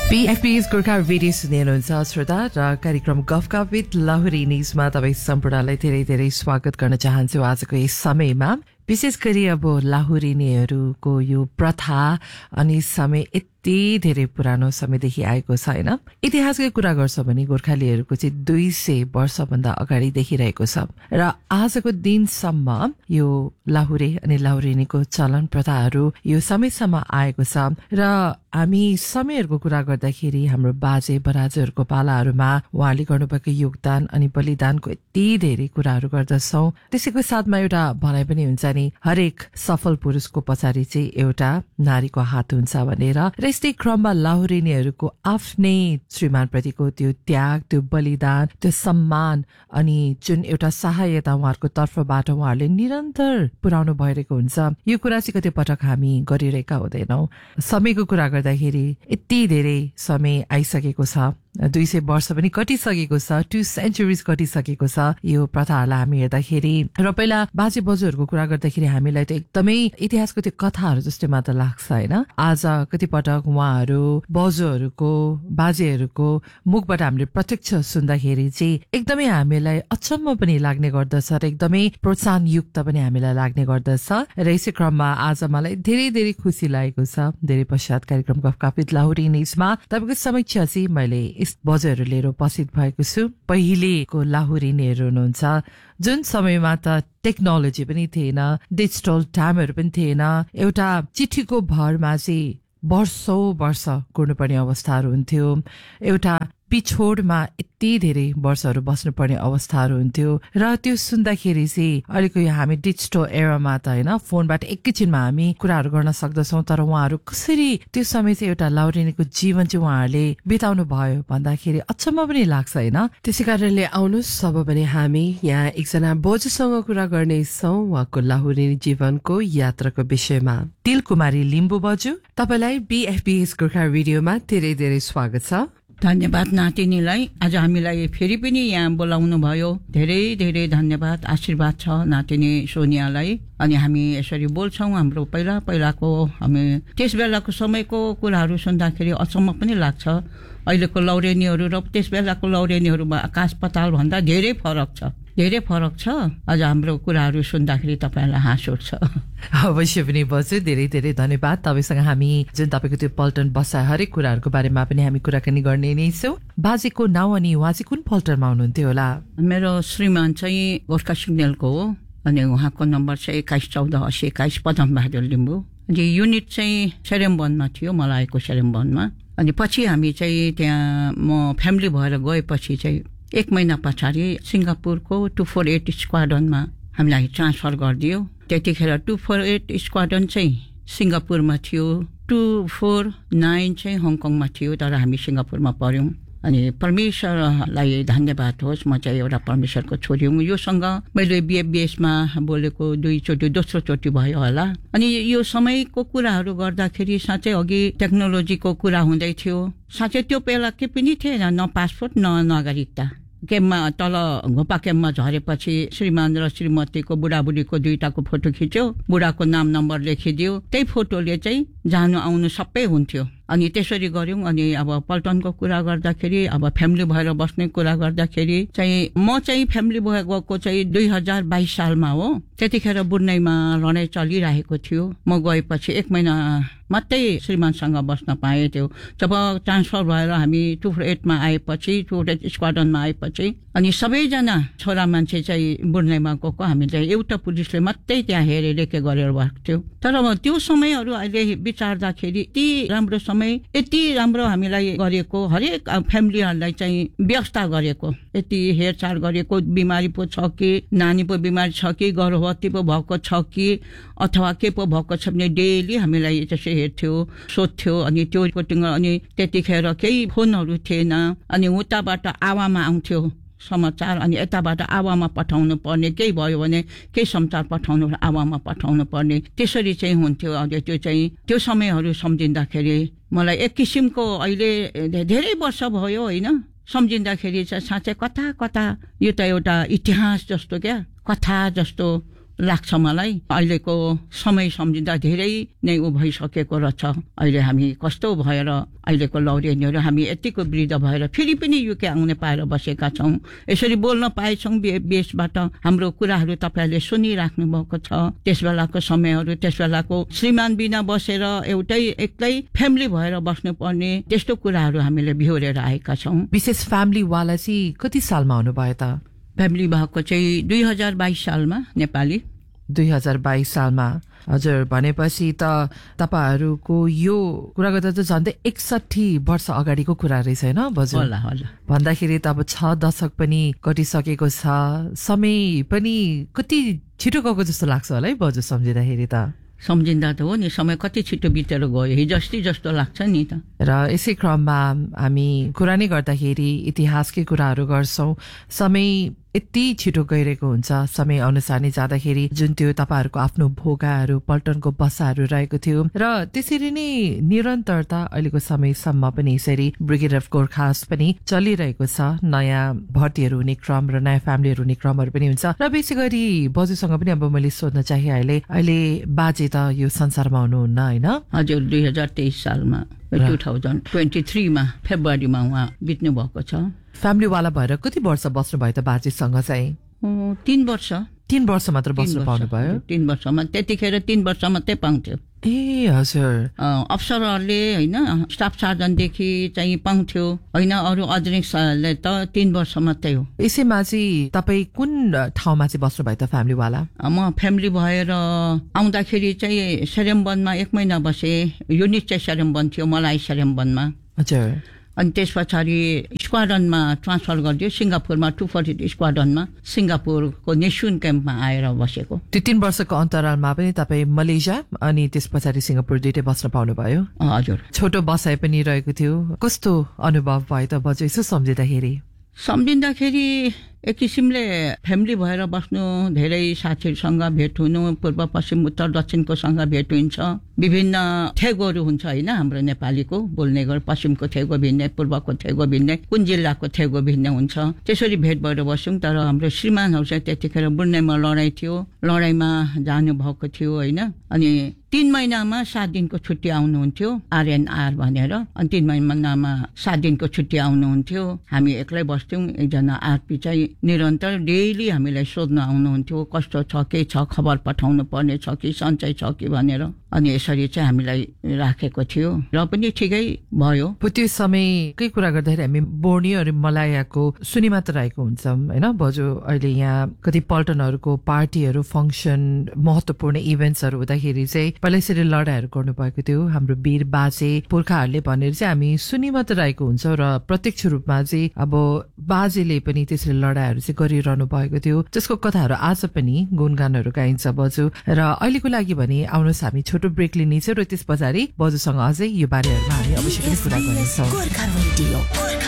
PFP's Gorkha radio सुन्दै हुनुहुन्छ श्रोता र कार्यक्रम गफका विथ लाहुरी न्युजमा तपाईँ सम्पूर्णलाई धेरै धेरै स्वागत गर्न चाहन्छु। आजको यस समयमा विशेष गरी अब लाहुरिनेहरूको यो प्रथा अनि समय यति धेरै पुरानो समयदेखि आएको छ हैन। इतिहासकै कुरा गर्छ भने गोर्खालीहरूको चाहिँ 200 वर्षभन्दा अगाडि देखिरहेको छ र आजको दिनसम्म यो लाहुरे अनि लाहुरिनीको चलन प्रथाहरू यो समयसम्म आएको छ र हामी समयहरूको कुरा गर्दाखेरि हाम्रो बाजे बराजुहरूको पालाहरूमा उहाँले गर्नुभएको योगदान अनि बलिदानको यति धेरै कुराहरू गर्दछौँ। त्यसैको साथमा एउटा भनाइ पनि हुन्छ नि, हरेक सफल पुरुषको पछाडि चाहिँ एउटा नारीको हात हुन्छ भनेर। र यस्तै क्रममा लाहुरिनीहरूको आफ्नै श्रीमानप्रतिको त्यो त्याग, त्यो बलिदान, त्यो सम्मान अनि जुन एउटा सहायता उहाँहरूको तर्फबाट उहाँहरूले निरन्तर पुर्याउनु भइरहेको हुन्छ। यो कुरा चाहिँ कति पटक हामी गरिरहेका हुँदैनौँ। समयको कुरा गर्दाखेरि यति धेरै समय आइसकेको छ, 200 वर्ष पनि कटिसकेको छ, 2 सेन्चुरिज कटिसकेको छ यो प्रथाहरूलाई हामी हेर्दाखेरि। र पहिला बाजे बजुहरूको कुरा गर्दाखेरि हामीलाई त एकदमै इतिहासको त्यो कथाहरू जस्तै मात्र लाग्छ हैन। आज कति पटक उहाँहरू बजुहरूको बाजेहरूको मुखबाट हामीले प्रत्यक्ष सुन्दाखेरि चाहिँ एकदमै हामीलाई अचम्म पनि लाग्ने गर्दछ र एकदमै प्रोत्साहनयुक्त पनि हामीलाई लाग्ने गर्दछ। र यसै क्रममा आज मलाई धेरै धेरै खुसी लागेको छ। धेरै पश्चात कार्यक्रम गफका विथ लाहुरी न्युजमा तपाईको समक्ष चाहिँ मैले बजहरू लिएर उपस्थित भएको छु। पहिलेको लाहुरिनीहरू हुनुहुन्छ जुन समयमा त टेक्नोलोजी पनि थिएन, डिजिटल टाइमहरू पनि थिएन, एउटा चिठीको भरमा चाहिँ वर्षौं वर्ष कुर्नुपर्ने अवस्थाहरू हुन्थ्यो, एउटा पिछोडमा यति धेरै वर्षहरू बस्नुपर्ने अवस्थाहरू हुन्थ्यो। र त्यो सुन्दाखेरि चाहिँ अहिलेको यो हामी डिजिटल एरामा त हैन, फोनबाट एकैछिनमा हामी कुराहरू गर्न सक्दछौँ। तर उहाँहरू कसरी त्यो समय चाहिँ एउटा लाहुरिनीको जीवन चाहिँ उहाँहरूले बिताउनु भयो भन्दाखेरि अचम्म पनि लाग्छ हैन। त्यसै कारणले आउनुहोस् अब भने हामी यहाँ एकजना बोजूसँग कुरा गर्नेछौँ उहाँको लाहुरिनी जीवनको यात्राको विषयमा। तिलकुमारी लिम्बू बजू, तपाईलाई बीएफबीएस गोर्खा रेडियोमा धेरै धेरै स्वागत छ। धन्यवाद नातिनीलाई, आज हामीलाई फेरि पनि यहाँ बोलाउनु भयो। धेरै धेरै धन्यवाद, आशीर्वाद छ नातिनी सोनियालाई। अनि हामी यसरी बोल्छौँ, हाम्रो पहिलाको हामी त्यस बेलाको समयको कुराहरू सुन्दाखेरि अचम्म पनि लाग्छ। अहिलेको लौरेनीहरू र त्यस बेलाको लौरेनीहरूमा आकाश पाताल भन्दा धेरै फरक छ, धेरै फरक छ। आज हाम्रो कुराहरू सुन्दाखेरि तपाईलाई हाँस उठ्छ। अवश्य पनि बजु, धेरै धेरै धन्यवाद। तपाईसँग हामी जुन तपाईको त्यो पल्टन बसाइ हरेक कुराहरूको बारेमा पनि हामी कुराकानी गर्ने नै छौँ। बाजेको नाउँ अनि उहाँ चाहिँ कुन पल्टनमा हुनुहुन्थ्यो होला? मेरो श्रीमान चाहिँ गोर्खा सिग्नलको हो अनि उहाँको नम्बर चाहिँ 21148021 पदमबहादुर लिम्बू। अनि युनिट चाहिँ सेरेम्बनमा थियो, मलाएको सेरेम्बनमा। अनि पछि हामी चाहिँ त्यहाँ म फ्यामिली भएर गएपछि चाहिँ 1 महिना पछाडि सिङ्गापुरको 248 स्क्वाड्रनमा हामीलाई ट्रान्सफर गरिदियो। त्यतिखेर 248 स्क्वाड्रन चाहिँ सिङ्गापुरमा थियो, 249 चाहिँ हङकङमा थियो, तर हामी सिङ्गापुरमा पर्यौँ। अनि परमेश्वरलाई धन्यवाद होस्, म चाहिँ एउटा परमेश्वरको छोरी हुँ। योसँग मैले बीएफबीएसमा बोलेको 2 चोटि, दोस्रो चोटि भयो होला। अनि यो समयको कुराहरू गर्दाखेरि साँच्चै अघि टेक्नोलोजीको कुरा हुँदै थियो। साँच्चै त्यो बेला के पनि थिएन, न पासपोर्ट न नागरिकता। क्याम्पमा तल घोपा क्याम्पमा झरेपछि श्रीमान र श्रीमतीको बुढाबुढीको 2टाको फोटो खिच्यो, बुढाको नाम नम्बर लेखिदियो, त्यही फोटोले चाहिँ जानु आउनु सबै हुन्थ्यो। अनि त्यसरी गऱ्यौँ। अनि अब पल्टनको कुरा गर्दाखेरि, अब फ्यामिली भएर बस्ने कुरा गर्दाखेरि चाहिँ म चाहिँ फ्यामिली भएर गएको चाहिँ 2022 सालमा हो। त्यतिखेर बुर्नैमा लडाइँ चलिरहेको थियो। म गएपछि 1 महिना मात्रै श्रीमानसँग बस्न पाएँ। त्यो जब ट्रान्सफर भएर हामी 248मा आएपछि, 248 स्क्वाड्रनमा आएपछि अनि सबैजना छोरा मान्छे चाहिँ बुर्नैमा गएको, हामी चाहिँ एउटा पुलिसले मात्रै त्यहाँ हेरेर के गरेर भएको थियो। तर त्यो समयहरू अहिले विचार्दाखेरि यति राम्रो समय, यति राम्रो हामीलाई गरेको, हरेक फ्यामिलीहरूलाई चाहिँ व्यवस्था गरेको, यति हेरचाह गरेको। बिमारी पो छ कि, नानी पो बिमारी छ कि, गर्भवती पो भएको छ कि, अथवा के पो भएको छ भने डेली हामीलाई त्यसै हेर्थ्यो, सोध्थ्यो। अनि त्यो रिपोर्टिङ, अनि त्यतिखेर केही फोनहरू थिएन। अनि उताबाट आवामा आउँथ्यो समाचार, अनि यताबाट आवामा पठाउनु पर्ने, केही भयो भने केही समाचार पठाउनु आवामा पठाउनु पर्ने, त्यसरी चाहिँ हुन्थ्यो। अहिले त्यो चाहिँ त्यो समयहरू सम्झिँदाखेरि मलाई एक किसिमको अहिले धेरै वर्ष भयो होइन, सम्झिँदाखेरि चाहिँ साँच्चै कता कता यो त एउटा इतिहास जस्तो क्या, कथा जस्तो लाग्छ मलाई अहिलेको समय सम्झिँदा धेरै नै उ भइसकेको रहेछ अहिले हामी कस्तो भएर अहिलेको लौरेनीहरू हामी यतिको वृद्ध भएर फेरि पनि युके आउने पाएर बसेका छौं यसरी बोल्न पाएछौं बेसबाट हाम्रो कुराहरू तपाईहरुले सुनिराख्नु भएको छ त्यसबेलाको समयहरू त्यसबेलाको श्रीमान बिना बसेर एउटै एक्लै फ्यामिली भएर बस्नु पर्ने त्यस्तो कुराहरू हामीले बिहोरेर आएका छौं विशेष फ्यामिली वाला चाहिँ कति सालमा आउनु भयो त फ्यामिली भएको चाहिँ 2022 सालमा नेपाली 2022 सालमा हजुर भनेपछि त तपाईहरुको यो कुरा गर्दा त झन्डै 61 वर्ष अगाडिको कुरा रहेछ हैन बजु होला होला भन्दाखेरि त अब 6 दशक पनि कटिसकेको छ समय पनि कति छिटो गएको जस्तो लाग्छ होला है बजु सम्झिँदाखेरि त सम्झिँदा त हो नि समय कति छिटो बितेर गयो हिजोस्ती जस्तो लाग्छ नि त र यसै क्रममा हामी कुरा नै गर्दाखेरि इतिहासकै कुराहरू गर्छौं समय यति छिटो गइरहेको हुन्छ समय अनुसार नै जाँदाखेरि जुन त्यो तपाईहरुको आफ्नो भोगाहरू पल्टनको बसाहरू रहेको थियो र त्यसरी नै निरन्तरता अहिलेको समयसम्म पनि यसरी ब्रिगेड अफ गोर्खास पनि चलिरहेको छ नयाँ भर्तीहरू हुने क्रम र नयाँ फ्यामिलीहरू हुने क्रमहरू पनि हुन्छ र विशेष गरी बजुसँग पनि अब मैले सोध्न चाहे अहिले बाजे त यो संसारमा हुनुहुन्न हैन हजुर 2023 सालमा 2023 मा फेब्रुअरीमा उहाँ बित्नु भएको छ फ्यामिली वाला भएर कति वर्ष बस्नु भयो त बाजेसँग चाहिँ 3 वर्ष 3 वर्ष मात्र बस्नु पाउनु भयो 3 वर्षमा त्यतिखेर 3 वर्ष मात्रै पाउँथ्यो ए हजुर अफसरहरूले हैन स्टाफ सर्जनदेखि चाहिँ पाउँथ्यो हैन अरु अध्यक्षले त 3 वर्ष मात्रै हो यसैमा चाहिँ तपाई कुन ठाउँमा चाहिँ बस्नु भयो त फ्यामिली वाला म फ्यामिली भएर आउँदाखेरि चाहिँ सरेमबनमा 1 महिना बसे युनिट चाहिँ सरेमबन थियो मलाई सरेमबनमा हजुर अनि त्यसपछि स्क्वाड्रनमा ट्रान्सफर गरिदियो सिंगापुरमा 240 स्क्वाड्रनमा सिंगापुरको नेसुन क्याम्पमा आएर बसेको त्यो 3 वर्षको अन्तरालमा पनि तपाई मलेसिया अनि त्यसपछि सिंगापुर दुईटै बस्न पाउनु भयो हजुर छोटो बसाइ पनि रहेको थियो कस्तो अनुभव भयो त बजु यसो सम्झिँदाखेरि एक किसिमले फ्यामिली भएर बस्नु धेरै साथीहरुसँग भेट हुनु पूर्व पश्चिम उत्तर दक्षिणको सँग भेट हुन्छ विभिन्न थेगोहरू हुन्छ हैन हाम्रो नेपालीको बोल्ने गर पश्चिमको थेगो भिन्नै पूर्वको थेगो भिन्नै कुन जिल्लाको थेगो भिन्नै हुन्छ त्यसरी भेट भएर बस्यौं तर हाम्रो श्रीमानहरु चाहिँ त्यतिखेर बुन्नेमा लडाई थियो लडाईमा जानु भएको थियो हैन अनि 3 महिनामा 7 दिनको छुट्टी आउनुहुन्थ्यो आरएनआर भनेर अनि 3 महिनामा 7 दिनको छुट्टी आउनुहुन्थ्यो हामी एक्लै बस्थ्यौं एकजना आरपी चाहिँ निरन्तर डेली हामीलाई सोध्न आउनुहुन्थ्यो कस्तो छ के छ खबर पठाउनु पर्ने छ कि सञ्चय छ कि भनेर अनि यसरी चाहिँ हामीलाई राखेको थियो र पनि ठिकै भयो त्यो समयकै कुरा गर्दाखेरि हामी बोर्नियोहरु मलायाको सुनि मात्र रहेको हुन्छौं हैन बजु अहिले यहाँ कति पल्टनहरुको पार्टीहरु फंक्सन महत्त्वपूर्ण इभेन्ट्सहरु हुँदाखेरि चाहिँ पहिला यसरी लडाईहरु गर्नु भएको थियो हाम्रो वीर बाजे पुर्खाहरुले भनेर चाहिँ हामी सुनि मात्र रहेको हुन्छौं र प्रत्यक्ष रूपमा चाहिँ अब बाजेले पनि त्यसरी लडाईहरु चाहिँ गरिरहनु भएको थियो जसको कथाहरु आज पनि गुणगानहरु गाइन्छ बजु र अहिलेको लागि भने आउनुस् हामी छोटो ब्रेक लिनेछौं र त्यसपछि बजुसँग अझै यो बारेहरुमा हामी अवश्य पनि कुरा गर्नेछौं